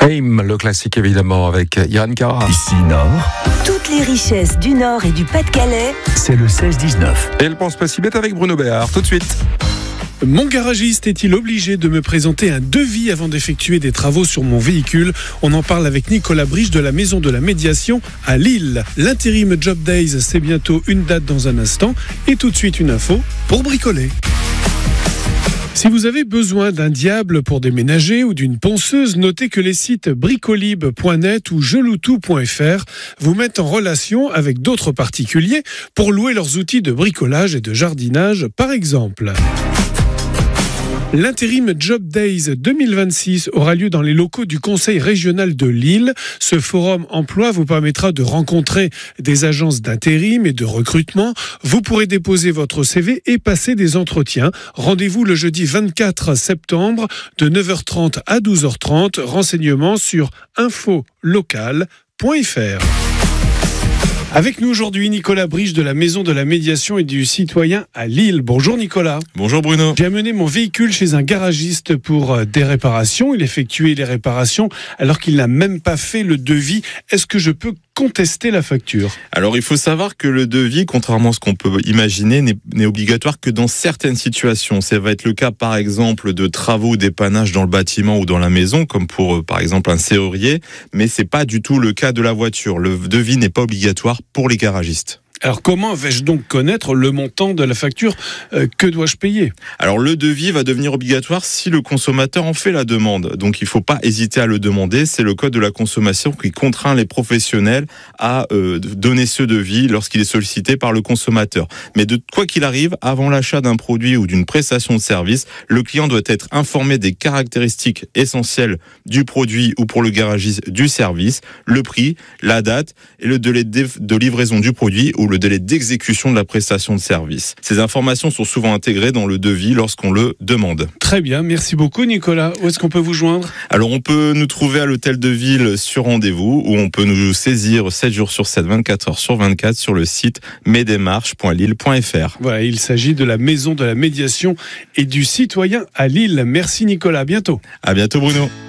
Aim, le classique évidemment avec Yann Cara. Ici Nord, Toutes les richesses du Nord et du Pas-de-Calais. c'est le 16-19. Et le pense possible est avec Bruno Béard, tout de suite. Mon garagiste est-il obligé de me présenter un devis avant d'effectuer des travaux sur mon véhicule ? On en parle avec Nicolas Briche de la Maison de la Médiation à Lille. L'intérim Job Days, c'est bientôt une date dans un instant. Et tout de suite une info pour bricoler. Si vous avez besoin d'un diable pour déménager ou d'une ponceuse, notez que les sites bricolib.net ou geloutou.fr vous mettent en relation avec d'autres particuliers pour louer leurs outils de bricolage et de jardinage, par exemple. L'intérim Job Days 2026 aura lieu dans les locaux du Conseil régional de Lille. Ce forum emploi vous permettra de rencontrer des agences d'intérim et de recrutement. Vous pourrez déposer votre CV et passer des entretiens. Rendez-vous le jeudi 24 septembre de 9h30 à 12h30. Renseignements sur infolocal.fr. Avec nous aujourd'hui, Nicolas Briche de la Maison de la Médiation et du Citoyen à Lille. Bonjour Nicolas. Bonjour Bruno. J'ai amené mon véhicule chez un garagiste pour des réparations. Il effectuait les réparations alors qu'il n'a même pas fait le devis. Est-ce que je peux contester la facture ? Alors il faut savoir que le devis, contrairement à ce qu'on peut imaginer, n'est obligatoire que dans certaines situations. Ça va être le cas par exemple de travaux dépannage dans le bâtiment ou dans la maison, comme pour par exemple un serrurier, mais c'est pas du tout le cas de la voiture. Le devis n'est pas obligatoire pour les garagistes. Alors comment vais-je donc connaître le montant de la facture ? Que dois-je payer ? Alors le devis va devenir obligatoire si le consommateur en fait la demande. Donc il ne faut pas hésiter à le demander. C'est le code de la consommation qui contraint les professionnels à donner ce devis lorsqu'il est sollicité par le consommateur. Mais de quoi qu'il arrive, avant l'achat d'un produit ou d'une prestation de service, le client doit être informé des caractéristiques essentielles du produit ou pour le garagiste du service, le prix, la date et le délai de livraison du produit ou le délai d'exécution de la prestation de service. Ces informations sont souvent intégrées dans le devis lorsqu'on le demande. Très bien, merci beaucoup Nicolas. Où est-ce qu'on peut vous joindre ? Alors on peut nous trouver à l'hôtel de ville sur rendez-vous ou on peut nous saisir 7 jours sur 7, 24 heures sur 24 sur le site mesdémarches.lille.fr. Voilà, il s'agit de la Maison de la Médiation et du Citoyen à Lille. Merci Nicolas, à bientôt. À bientôt Bruno.